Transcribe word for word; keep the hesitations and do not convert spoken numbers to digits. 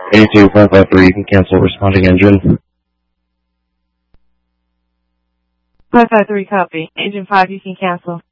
eighty-two five five three, you can cancel responding engine. five five three, copy. Engine five, you can cancel.